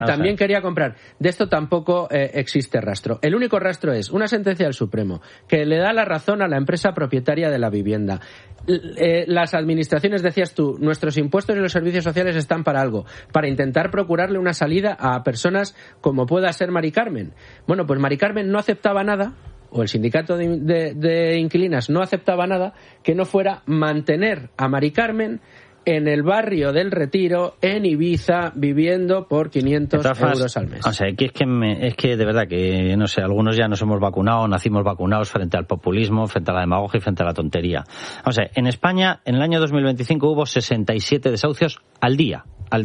también quería comprar. De esto tampoco existe rastro. El único rastro es una sentencia del Supremo que le da la razón a la empresa propietaria de la vivienda. Las administraciones, decías tú, nuestros impuestos y los servicios sociales están para algo, para intentar procurarle una salida a personas como pueda ser Mari Carmen. Bueno, pues Mari Carmen no aceptaba nada, o el sindicato de inquilinas no aceptaba nada que no fuera mantener a Mari Carmen en el barrio del Retiro, en Ibiza, viviendo por 500 euros al mes. O sea, es que de verdad que, no sé, algunos ya nos hemos vacunado, nacimos vacunados frente al populismo, frente a la demagogia y frente a la tontería. O sea, en España, en el año 2025 hubo 67 desahucios al día.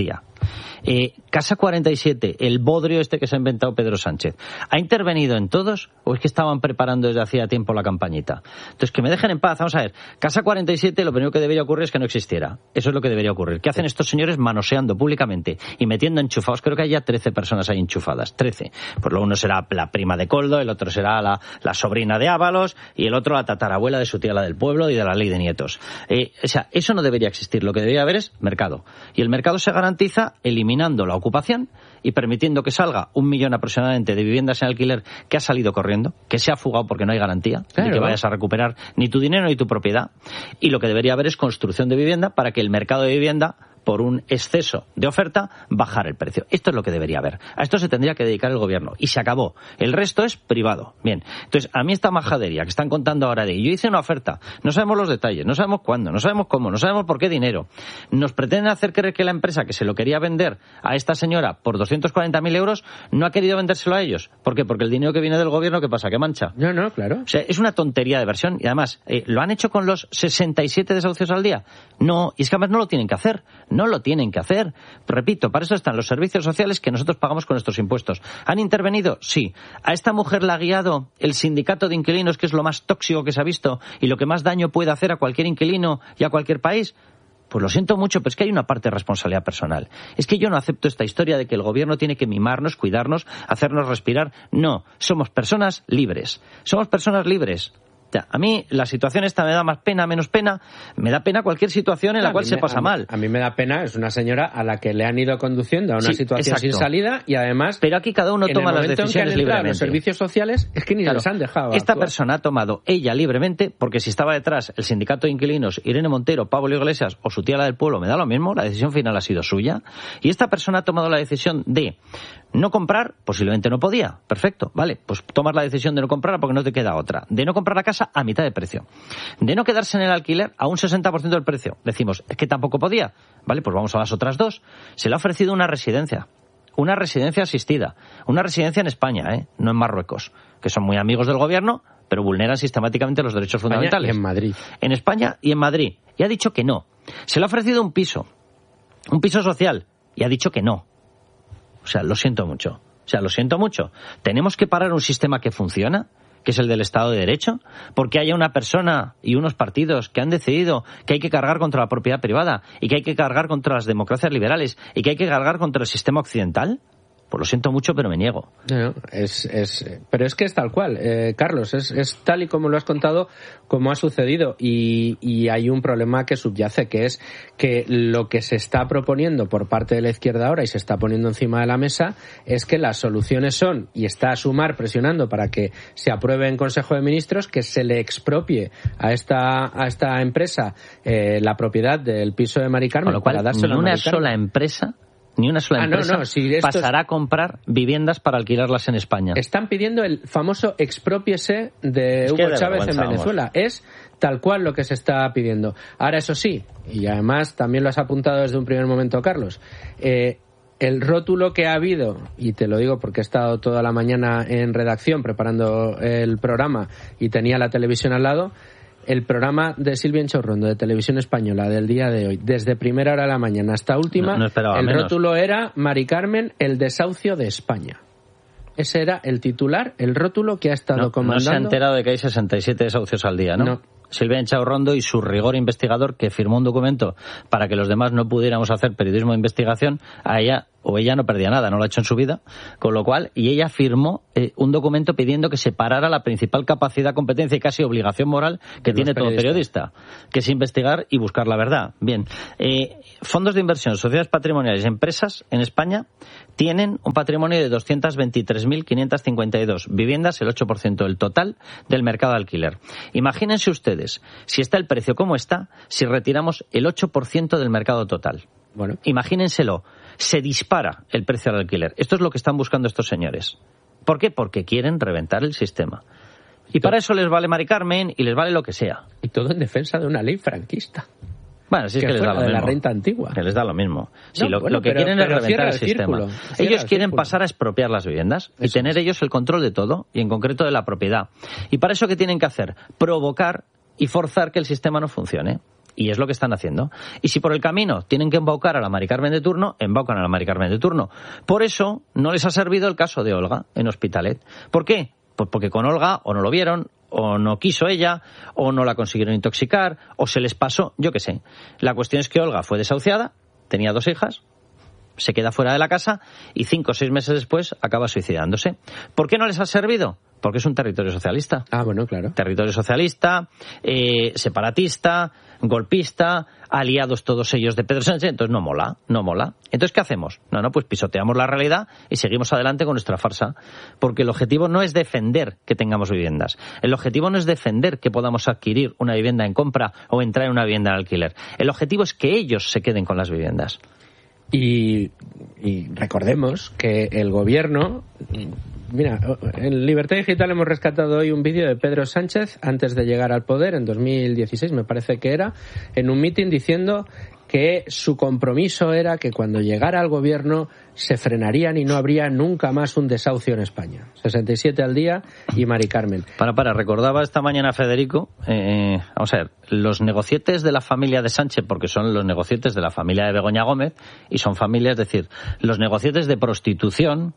Casa 47, el bodrio este que se ha inventado Pedro Sánchez, ¿ha intervenido en todos o es que estaban preparando desde hacía tiempo la campañita? Entonces, que me dejen en paz. Vamos a ver, Casa 47 lo primero que debería ocurrir es que no existiera. Eso es lo que debería ocurrir. ¿Qué hacen estos señores manoseando públicamente y metiendo enchufados? Creo que hay ya 13 personas ahí enchufadas, 13. Pues lo uno será la prima de Coldo, el otro será la sobrina de Ábalos y el otro la tatarabuela de su tía, la del pueblo y de la ley de nietos. O sea, eso no debería existir. Lo que debería haber es mercado. Y el mercado se garantiza eliminando la ocupación y permitiendo que salga 1 millón aproximadamente de viviendas en alquiler que ha salido corriendo, que se ha fugado porque no hay garantía de que vayas a recuperar ni tu dinero ni tu propiedad. Y lo que debería haber es construcción de vivienda para que el mercado de vivienda, por un exceso de oferta, bajar el precio. Esto es lo que debería haber. A esto se tendría que dedicar el gobierno. Y se acabó. El resto es privado. Bien. Entonces, a mí esta majadería que están contando ahora yo hice una oferta, no sabemos los detalles, no sabemos cuándo, no sabemos cómo, no sabemos por qué dinero. Nos pretenden hacer creer que la empresa que se lo quería vender a esta señora por 240.000 euros no ha querido vendérselo a ellos. ¿Por qué? Porque el dinero que viene del gobierno, ¿qué pasa? ¿Qué mancha? No, claro. O sea, es una tontería de versión. Y además, ¿lo han hecho con los 67 desahucios al día? No, y es que además no lo tienen que hacer. No lo tienen que hacer. Repito, para eso están los servicios sociales que nosotros pagamos con nuestros impuestos. ¿Han intervenido? Sí. ¿A esta mujer la ha guiado el sindicato de inquilinos, que es lo más tóxico que se ha visto y lo que más daño puede hacer a cualquier inquilino y a cualquier país? Pues lo siento mucho, pero es que hay una parte de responsabilidad personal. Es que yo no acepto esta historia de que el gobierno tiene que mimarnos, cuidarnos, hacernos respirar. No, somos personas libres. Somos personas libres. A mí la situación esta me da más pena, menos pena. Me da pena cualquier situación en la cual se pasa mal. A mí me da pena, es una señora a la que le han ido conduciendo a una situación sin salida y además... Pero aquí cada uno toma las decisiones libremente. Los servicios sociales es que ni los han dejado. Esta persona ha tomado ella libremente, porque si estaba detrás el sindicato de inquilinos, Irene Montero, Pablo Iglesias o su tía la del pueblo, me da lo mismo, la decisión final ha sido suya. Y esta persona ha tomado la decisión de no comprar, posiblemente no podía, perfecto, vale, pues tomas la decisión de no comprarla porque no te queda otra. De no comprar la casa a mitad de precio. De no quedarse en el alquiler a un 60% del precio. Decimos, es que tampoco podía. Vale, pues vamos a las otras dos. Se le ha ofrecido una residencia asistida, una residencia en España, no en Marruecos, que son muy amigos del gobierno, pero vulneran sistemáticamente los derechos fundamentales. En Madrid. En España y en Madrid. Y ha dicho que no. Se le ha ofrecido un piso social, y ha dicho que no. O sea, lo siento mucho. ¿Tenemos que parar un sistema que funciona, que es el del Estado de Derecho, porque haya una persona y unos partidos que han decidido que hay que cargar contra la propiedad privada y que hay que cargar contra las democracias liberales y que hay que cargar contra el sistema occidental? Pues lo siento mucho, pero me niego. No, pero es que es tal cual, Carlos, es tal y como lo has contado, como ha sucedido, y hay un problema que subyace, que es que lo que se está proponiendo por parte de la izquierda ahora y se está poniendo encima de la mesa es que las soluciones son, y está Sumar presionando para que se apruebe en Consejo de Ministros, que se le expropie a esta empresa la propiedad del piso de Mari Carmen. Con lo cual, para dárselo ni una sola empresa pasará a comprar viviendas para alquilarlas en España. Están pidiendo el famoso exprópiese de Hugo Chávez en Venezuela. Es tal cual lo que se está pidiendo. Ahora, eso sí, y además también lo has apuntado desde un primer momento, Carlos, el rótulo que ha habido, y te lo digo porque he estado toda la mañana en redacción preparando el programa y tenía la televisión al lado, el programa de Silvia Enchorrondo de Televisión Española del día de hoy, desde primera hora de la mañana hasta última, el rótulo era Mari Carmen, el desahucio de España. Ese era el titular, el rótulo que ha estado comandando. No se ha enterado de que hay 67 desahucios al día, ¿no? No. Silvia Enchorrondo y su rigor investigador, que firmó un documento para que los demás no pudiéramos hacer periodismo de investigación, a ella o ella no perdía nada, no lo ha hecho en su vida, con lo cual, y ella firmó un documento pidiendo que se parara la principal capacidad, competencia y casi obligación moral que tiene todo periodista, que es investigar y buscar la verdad. Bien, fondos de inversión, sociedades patrimoniales y empresas en España tienen un patrimonio de 223.552 viviendas, el 8% del total del mercado de alquiler. Imagínense ustedes, si está el precio como está, si retiramos el 8% del mercado total. Bueno, imagínenselo, se dispara el precio del alquiler. Esto es lo que están buscando estos señores. ¿Por qué? Porque quieren reventar el sistema. Y para eso les vale Mari Carmen y les vale lo que sea. Y todo en defensa de una ley franquista. Bueno, si es que les da lo mismo. De la renta antigua. Que les da lo mismo. Sí, lo que quieren es reventar el sistema. Ellos quieren pasar a expropiar las viviendas y tener ellos el control de todo, y en concreto de la propiedad. Y para eso, ¿qué tienen que hacer? Provocar y forzar que el sistema no funcione. Y es lo que están haciendo. Y si por el camino tienen que embaucar a la Mari Carmen de turno, embaucan a la Mari Carmen de turno. Por eso no les ha servido el caso de Olga en Hospitalet. ¿Por qué? Pues porque con Olga o no lo vieron, o no quiso ella, o no la consiguieron intoxicar, o se les pasó, yo qué sé. La cuestión es que Olga fue desahuciada, tenía 2 hijas, se queda fuera de la casa y 5 o 6 meses después acaba suicidándose. ¿Por qué no les ha servido? Porque es un territorio socialista. Ah, bueno, claro. Territorio socialista, separatista, golpista, aliados todos ellos de Pedro Sánchez. Entonces no mola. Entonces, ¿qué hacemos? No, pues pisoteamos la realidad y seguimos adelante con nuestra farsa. Porque el objetivo no es defender que tengamos viviendas. El objetivo no es defender que podamos adquirir una vivienda en compra o entrar en una vivienda en alquiler. El objetivo es que ellos se queden con las viviendas. Y recordemos que el gobierno... Mira, en Libertad Digital hemos rescatado hoy un vídeo de Pedro Sánchez antes de llegar al poder, en 2016 me parece que era, en un mitin diciendo que su compromiso era que cuando llegara al gobierno se frenarían y no habría nunca más un desahucio en España. 67 al día y Mari Carmen. Recordaba esta mañana Federico, vamos a ver, los negocietes de la familia de Sánchez, porque son los negocietes de la familia de Begoña Gómez, y son familias, es decir, los negocietes de prostitución,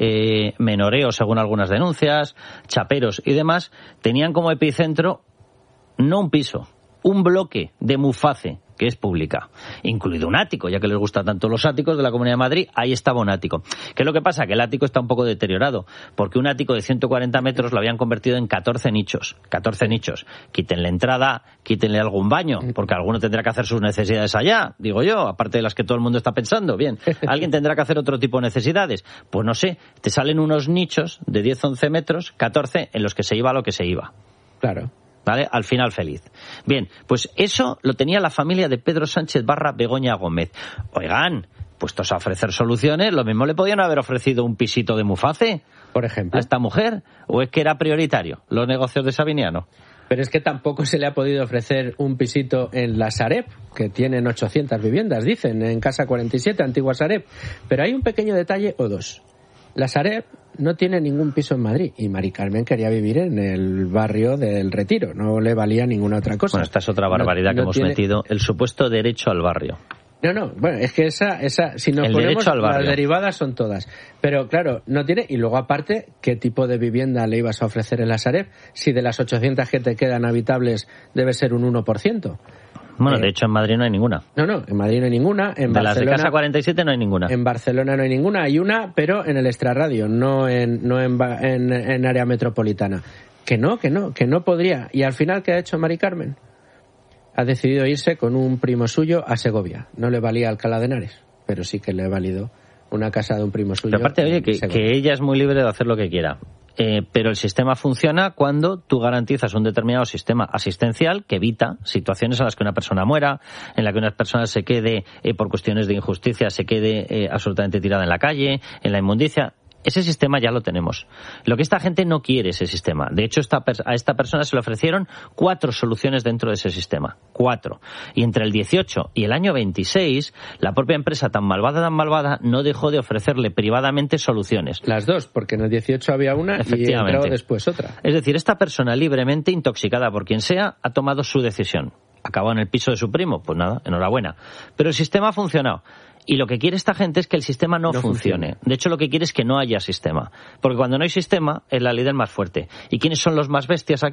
menoreo según algunas denuncias, chaperos y demás, tenían como epicentro no un piso, un bloque de Muface, que es pública, incluido un ático, ya que les gustan tanto los áticos de la Comunidad de Madrid, ahí estaba un ático. ¿Qué es lo que pasa? Que el ático está un poco deteriorado, porque un ático de 140 metros lo habían convertido en 14 nichos. 14 nichos. Quítenle entrada, quítenle algún baño, porque alguno tendrá que hacer sus necesidades allá, digo yo, aparte de las que todo el mundo está pensando. Bien, alguien tendrá que hacer otro tipo de necesidades. Pues no sé, te salen unos nichos de 10-11 metros, 14, en los que se iba lo que se iba. Claro. ¿Vale? Al final feliz. Bien, pues eso lo tenía la familia de Pedro Sánchez / Begoña Gómez. Oigan, puestos a ofrecer soluciones, lo mismo le podían haber ofrecido un pisito de Muface, por ejemplo, a esta mujer, o es que era prioritario los negocios de Sabiniano. Pero es que tampoco se le ha podido ofrecer un pisito en la Sareb, que tienen 800 viviendas, dicen, en Casa 47, antigua Sareb. Pero hay un pequeño detalle o dos. La Sareb no tiene ningún piso en Madrid y Mari Carmen quería vivir en el barrio del Retiro, no le valía ninguna otra cosa. Bueno, esta es otra barbaridad que hemos metido, el supuesto derecho al barrio. No, bueno, es que esa si nos ponemos, las derivadas son todas. Pero claro, no tiene, y luego aparte, ¿qué tipo de vivienda le ibas a ofrecer en la Sareb? Si de las 800 que te quedan habitables debe ser un 1%. Bueno, de hecho en Madrid no hay ninguna. No, en Madrid no hay ninguna. En de Barcelona, las de Casa 47 no hay ninguna. En Barcelona no hay ninguna. Hay una, pero en el extrarradio, no en área metropolitana. Que no podría. Y al final, ¿qué ha hecho Mari Carmen? Ha decidido irse con un primo suyo a Segovia. No le valía Alcalá de Henares, pero sí que le ha valido una casa de un primo suyo. Pero aparte, oye, que ella es muy libre de hacer lo que quiera. Pero el sistema funciona cuando tú garantizas un determinado sistema asistencial que evita situaciones en las que una persona muera, en la que una persona se quede, por cuestiones de injusticia, se quede absolutamente tirada en la calle, en la inmundicia. Ese sistema ya lo tenemos. Lo que esta gente no quiere ese sistema. De hecho, a esta persona se le ofrecieron 4 soluciones dentro de ese sistema. 4. Y entre el 18 y el año 26, la propia empresa tan malvada, no dejó de ofrecerle privadamente soluciones. Las dos, porque en el 18 había una y entró después otra. Es decir, esta persona libremente intoxicada por quien sea, ha tomado su decisión. ¿Acabó en el piso de su primo? Pues nada, enhorabuena. Pero el sistema ha funcionado. Y lo que quiere esta gente es que el sistema no funcione. De hecho, lo que quiere es que no haya sistema. Porque cuando no hay sistema, es la ley del más fuerte. ¿Y quiénes son los más bestias aquí?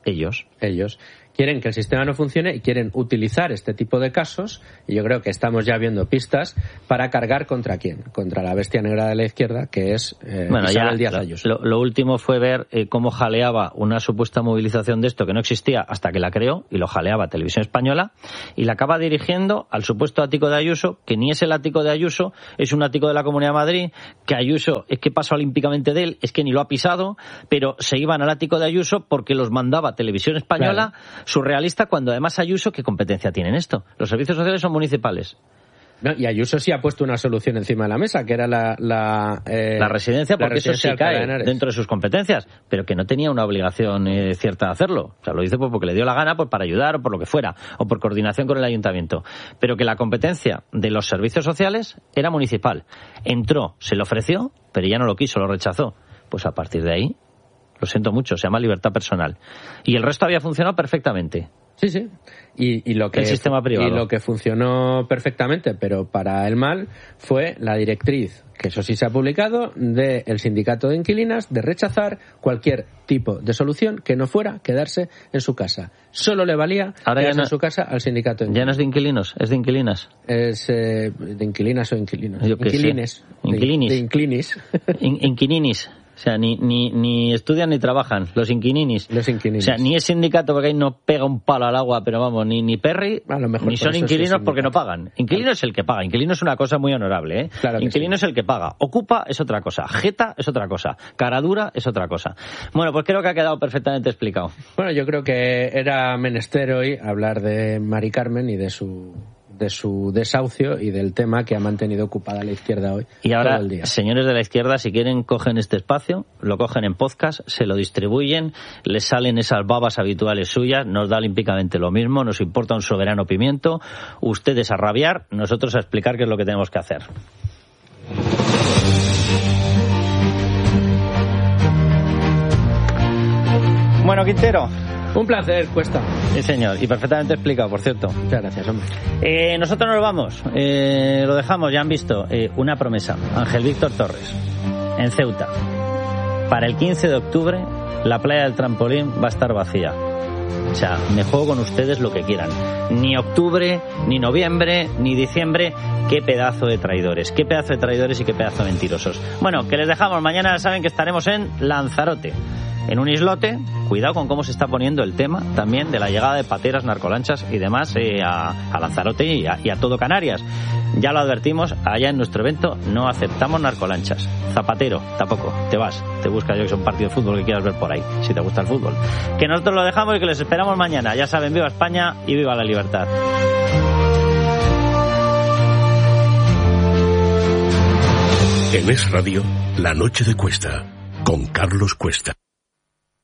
ellos. Quieren que el sistema no funcione y quieren utilizar este tipo de casos, y yo creo que estamos ya viendo pistas para cargar ¿contra quién? Contra la bestia negra de la izquierda, que es Isabel Díaz Ayuso. Lo último fue ver cómo jaleaba una supuesta movilización de esto que no existía hasta que la creó, y lo jaleaba Televisión Española, y la acaba dirigiendo al supuesto ático de Ayuso, que ni es el ático de Ayuso, es un ático de la Comunidad de Madrid, que Ayuso es que pasa olímpicamente de él, es que ni lo ha pisado, pero se iban al ático de Ayuso porque los mandaba Televisión Española, claro. Surrealista, cuando además Ayuso, ¿qué competencia tiene en esto? Los servicios sociales son municipales. No, y Ayuso sí ha puesto una solución encima de la mesa, que era la residencia, porque eso sí cae dentro de sus competencias, pero que no tenía una obligación cierta de hacerlo. O sea, lo dice pues porque le dio la gana, pues para ayudar, o por lo que fuera, o por coordinación con el ayuntamiento. Pero que la competencia de los servicios sociales era municipal. Entró, se le ofreció, pero ya no lo quiso, lo rechazó. Pues a partir de ahí, lo siento mucho, se llama libertad personal. Y el resto había funcionado perfectamente. Sí. Y lo que, el sistema privado. Y lo que funcionó perfectamente, pero para el mal, fue la directriz, que eso sí se ha publicado, del sindicato de inquilinas, de rechazar cualquier tipo de solución que no fuera quedarse en su casa. Solo le valía quedarse en su casa al sindicato de inquilinos. Ya no es de inquilinos, es de inquilinas. Es de inquilinas o inquilinos. Yo que inquilines. Inquilinis. De inclinis. Inquilinis. O sea, ni estudian ni trabajan, los inquilinis. Los inquilinis. O sea, ni es sindicato porque ahí no pega un palo al agua, pero vamos, ni Perry, a lo mejor ni son inquilinos porque no pagan. Inquilino es el que paga, inquilino es una cosa muy honorable, ¿eh? Claro inquilino sí. Es el que paga. Ocupa es otra cosa, jeta es otra cosa, caradura es otra cosa. Bueno, pues creo que ha quedado perfectamente explicado. Bueno, yo creo que era menester hoy hablar de Mari Carmen y de su desahucio y del tema que ha mantenido ocupada la izquierda hoy. Y ahora, todo el día. Señores de la izquierda, si quieren, cogen este espacio, lo cogen en podcast, se lo distribuyen, les salen esas babas habituales suyas, nos da olímpicamente lo mismo, nos importa un soberano pimiento, ustedes a rabiar, nosotros a explicar qué es lo que tenemos que hacer. Bueno, Quintero. Un placer, Cuesta. Sí, señor, y perfectamente explicado, por cierto. Muchas gracias, hombre. Nosotros nos vamos, lo dejamos, ya han visto, una promesa. Ángel Víctor Torres, en Ceuta. Para el 15 de octubre, la playa del Trampolín va a estar vacía. O sea, me juego con ustedes lo que quieran. Ni octubre, ni noviembre, ni diciembre. Qué pedazo de traidores y qué pedazo de mentirosos. Bueno, que les dejamos. Mañana saben que estaremos en Lanzarote, en un islote. Cuidado con cómo se está poniendo el tema también de la llegada de pateras, narcolanchas y demás a Lanzarote y a todo Canarias. Ya lo advertimos, allá en nuestro evento no aceptamos narcolanchas. Zapatero, tampoco. Te vas, te buscas, yo que sea un partido de fútbol que quieras ver por ahí, si te gusta el fútbol. Que nosotros lo dejamos y que les esperamos mañana. Ya saben, viva España y viva la libertad. En Es Radio, La Noche de Cuesta, con Carlos Cuesta.